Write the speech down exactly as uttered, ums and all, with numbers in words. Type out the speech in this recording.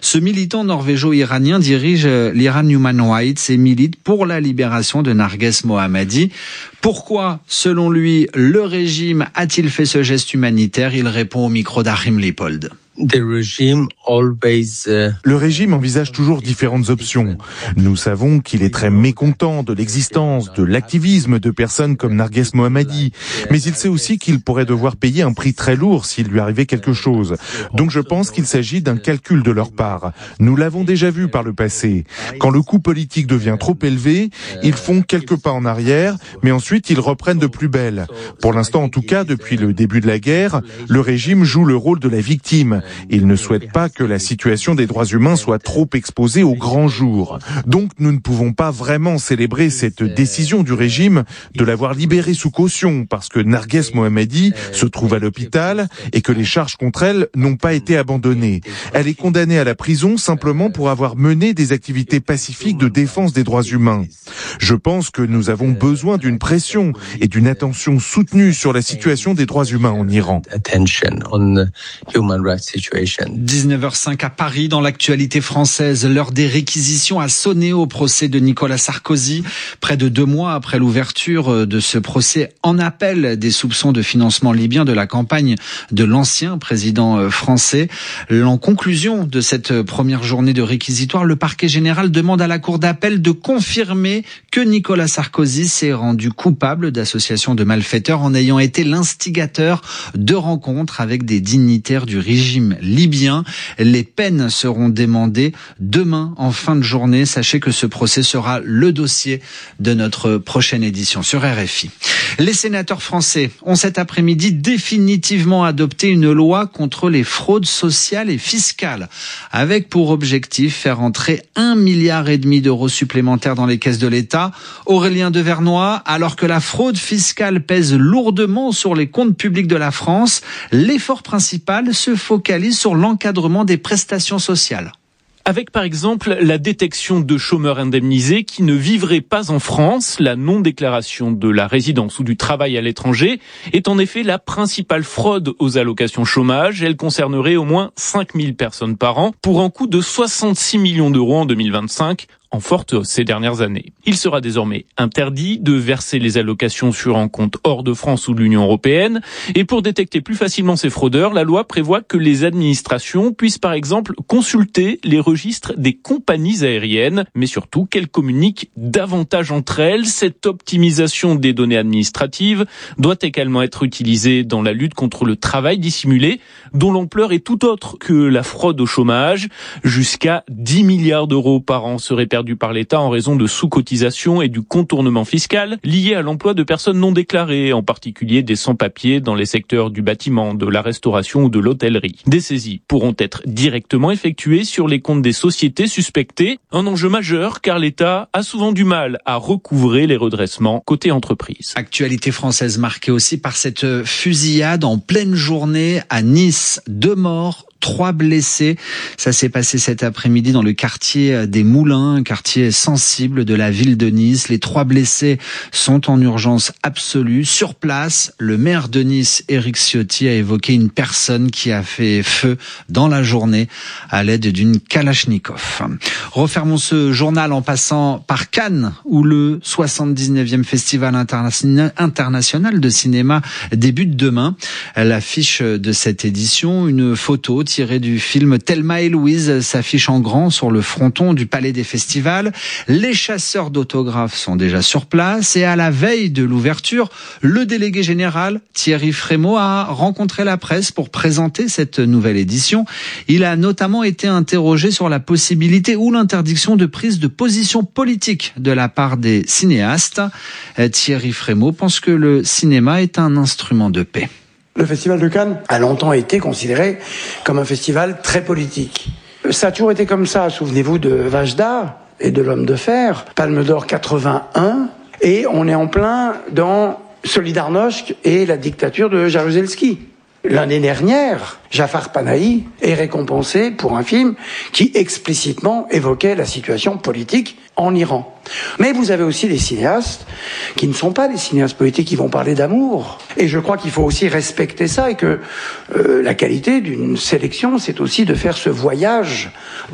Ce militant norvégo-iranien dirige l'Iran Human Rights et milite pour la libération de Narges Mohammadi. Pourquoi, selon lui, le régime a-t-il fait ce geste humanitaire ? Il répond au micro d'Achim Lippold. Le régime envisage toujours différentes options. Nous savons qu'il est très mécontent de l'existence, de l'activisme de personnes comme Narges Mohammadi. Mais il sait aussi qu'il pourrait devoir payer un prix très lourd s'il lui arrivait quelque chose. Donc je pense qu'il s'agit d'un calcul de leur part. Nous l'avons déjà vu par le passé. Quand le coût politique devient trop élevé, ils font quelques pas en arrière, mais ensuite ils reprennent de plus belle. Pour l'instant, en tout cas, depuis le début de la guerre, le régime joue le rôle de la victime. Il ne souhaite pas que la situation des droits humains soit trop exposée au grand jour. Donc nous ne pouvons pas vraiment célébrer cette décision du régime de l'avoir libérée sous caution parce que Narges Mohammadi se trouve à l'hôpital et que les charges contre elle n'ont pas été abandonnées. Elle est condamnée à la prison simplement pour avoir mené des activités pacifiques de défense des droits humains. Je pense que nous avons besoin d'une pression et d'une attention soutenue sur la situation des droits humains en Iran. dix-neuf heures cinq à Paris, dans l'actualité française, l'heure des réquisitions a sonné au procès de Nicolas Sarkozy. Près de deux mois après l'ouverture de ce procès en appel des soupçons de financement libyen de la campagne de l'ancien président français. En conclusion de cette première journée de réquisitoire, le parquet général demande à la cour d'appel de confirmer que Nicolas Sarkozy s'est rendu coupable d'association de malfaiteurs en ayant été l'instigateur de rencontres avec des dignitaires du régime libyen. Les peines seront demandées demain en fin de journée. Sachez que ce procès sera le dossier de notre prochaine édition sur R F I. Les sénateurs français ont cet après-midi définitivement adopté une loi contre les fraudes sociales et fiscales, avec pour objectif faire entrer un milliard et demi d'euros supplémentaires dans les caisses de l'État. Aurélien Devernois, alors que la fraude fiscale pèse lourdement sur les comptes publics de la France, l'effort principal se focalise sur l'encadrement des prestations sociales. Avec par exemple la détection de chômeurs indemnisés qui ne vivraient pas en France. La non-déclaration de la résidence ou du travail à l'étranger est en effet la principale fraude aux allocations chômage. Elle concernerait au moins cinq mille personnes par an pour un coût de soixante-six millions d'euros en deux mille vingt-cinq. En forte hausse ces dernières années. Il sera désormais interdit de verser les allocations sur un compte hors de France ou de l'Union européenne. Et pour détecter plus facilement ces fraudeurs, la loi prévoit que les administrations puissent par exemple consulter les registres des compagnies aériennes, mais surtout qu'elles communiquent davantage entre elles. Cette optimisation des données administratives doit également être utilisée dans la lutte contre le travail dissimulé, dont l'ampleur est tout autre que la fraude au chômage. Jusqu'à dix milliards d'euros par an seraient perdus par l'État en raison de sous-cotisation et du contournement fiscal lié à l'emploi de personnes non déclarées, en particulier des sans-papiers dans les secteurs du bâtiment, de la restauration ou de l'hôtellerie. Des saisies pourront être directement effectuées sur les comptes des sociétés suspectées, un enjeu majeur car l'État a souvent du mal à recouvrer les redressements côté entreprise. Actualité française marquée aussi par cette fusillade en pleine journée à Nice. Deux morts, trois blessés. Ça s'est passé cet après-midi dans le quartier des Moulins, un quartier sensible de la ville de Nice. Les trois blessés sont en urgence absolue. Sur place, le maire de Nice, Éric Ciotti, a évoqué une personne qui a fait feu dans la journée à l'aide d'une Kalachnikov. Refermons ce journal en passant par Cannes, où le soixante-dix-neuvième Festival international de cinéma débute demain. L'affiche de cette édition, une photo tirée du film Thelma et Louise, s'affiche en grand sur le fronton du Palais des Festivals. Les chasseurs d'autographes sont déjà sur place et à la veille de l'ouverture, le délégué général Thierry Frémaux a rencontré la presse pour présenter cette nouvelle édition. Il a notamment été interrogé sur la possibilité ou l'interdiction de prise de position politique de la part des cinéastes. Thierry Frémaux pense que le cinéma est un instrument de paix. Le Festival de Cannes a longtemps été considéré comme un festival très politique. Ça a toujours été comme ça. Souvenez-vous de Vajda et de l'Homme de Fer, Palme d'Or quatre-vingt-un, et on est en plein dans Solidarność et la dictature de Jaruzelski. L'année dernière, Jafar Panahi est récompensé pour un film qui explicitement évoquait la situation politique en Iran. Mais vous avez aussi des cinéastes qui ne sont pas des cinéastes politiques, qui vont parler d'amour. Et je crois qu'il faut aussi respecter ça et que euh, la qualité d'une sélection, c'est aussi de faire ce voyage